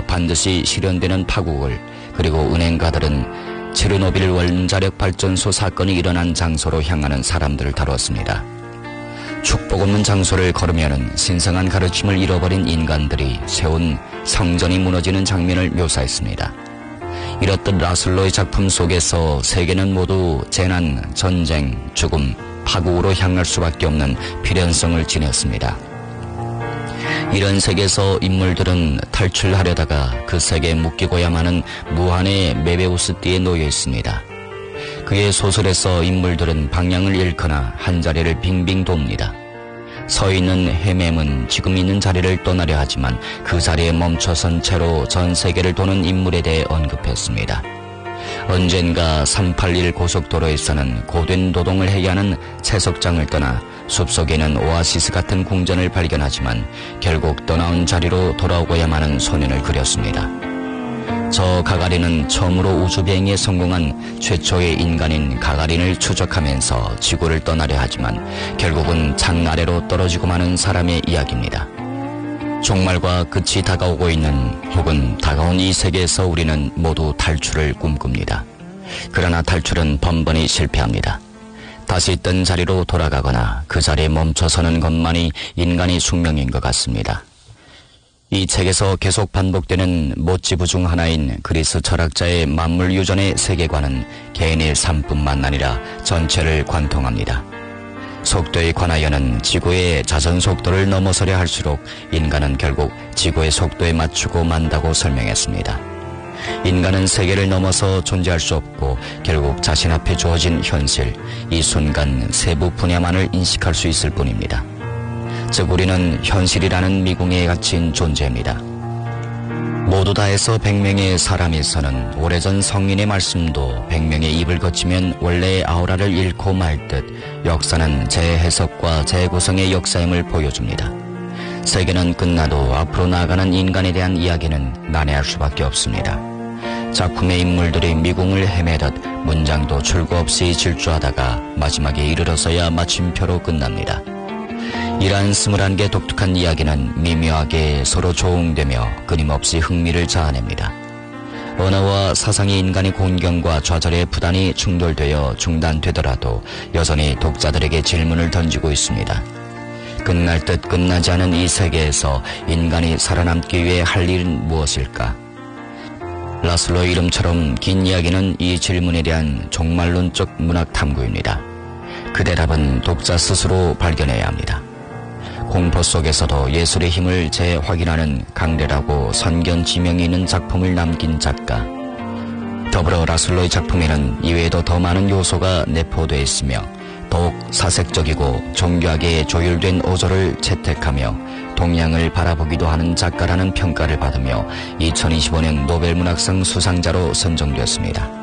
세계에서 반드시 실현되는 파국을, 그리고 은행가들은 체르노빌 원자력 발전소 사건이 일어난 장소로 향하는 사람들을 다뤘습니다. 축복 없는 장소를 걸으면은 신성한 가르침을 잃어버린 인간들이 세운 성전이 무너지는 장면을 묘사했습니다. 이렇듯 라슬로의 작품 속에서 세계는 모두 재난, 전쟁, 죽음, 파국으로 향할 수밖에 없는 필연성을 지녔습니다. 이런 세계에서 인물들은 탈출하려다가 그 세계에 묶이고야만 하는 무한의 메베우스띠에 놓여 있습니다. 그의 소설에서 인물들은 방향을 잃거나 한자리를 빙빙 돕니다. 서 있는 헤매은 지금 있는 자리를 떠나려 하지만 그 자리에 멈춰선 채로 전 세계를 도는 인물에 대해 언급했습니다. 언젠가 381 고속도로에서는 고된 노동을 해야 하는 채석장을 떠나 숲속에는 오아시스 같은 궁전을 발견하지만 결국 떠나온 자리로 돌아오고야만 하는 소년을 그렸습니다. 저 가가린은 처음으로 우주비행에 성공한 최초의 인간인 가가린을 추적하면서 지구를 떠나려 하지만 결국은 장 아래로 떨어지고 마는 사람의 이야기입니다. 종말과 끝이 다가오고 있는 혹은 다가온 이 세계에서 우리는 모두 탈출을 꿈꿉니다. 그러나 탈출은 번번이 실패합니다. 다시 있던 자리로 돌아가거나 그 자리에 멈춰서는 것만이 인간의 숙명인 것 같습니다. 이 책에서 계속 반복되는 모티브 중 하나인 그리스 철학자의 만물유전의 세계관은 개인의 삶뿐만 아니라 전체를 관통합니다. 속도에 관하여는 지구의 자전 속도를 넘어서려 할수록 인간은 결국 지구의 속도에 맞추고 만다고 설명했습니다. 인간은 세계를 넘어서 존재할 수 없고 결국 자신 앞에 주어진 현실, 이 순간 세부 분야만을 인식할 수 있을 뿐입니다. 즉 우리는 현실이라는 미궁에 갇힌 존재입니다. 모두 다해서 100명의 사람에서는 오래전 성인의 말씀도 100명의 입을 거치면 원래의 아우라를 잃고 말 듯 역사는 재해석과 재구성의 역사임을 보여줍니다. 세계는 끝나도 앞으로 나아가는 인간에 대한 이야기는 난해할 수밖에 없습니다. 작품의 인물들이 미궁을 헤매듯 문장도 출구 없이 질주하다가 마지막에 이르러서야 마침표로 끝납니다. 이러한 21개 독특한 이야기는 미묘하게 서로 조응되며 끊임없이 흥미를 자아냅니다. 언어와 사상이 인간의 곤경과 좌절의 부단히 충돌되어 중단되더라도 여전히 독자들에게 질문을 던지고 있습니다. 끝날 듯 끝나지 않은 이 세계에서 인간이 살아남기 위해 할 일은 무엇일까? 라슬로의 이름처럼 긴 이야기는 이 질문에 대한 종말론적 문학 탐구입니다. 그 대답은 독자 스스로 발견해야 합니다. 공포 속에서도 예술의 힘을 재확인하는 강렬하고 선견 지명이 있는 작품을 남긴 작가. 더불어 라슬로의 작품에는 이외에도 더 많은 요소가 내포되어 있으며 더욱 사색적이고 정교하게 조율된 어조를 채택하며 동양을 바라보기도 하는 작가라는 평가를 받으며 2025년 노벨문학상 수상자로 선정되었습니다.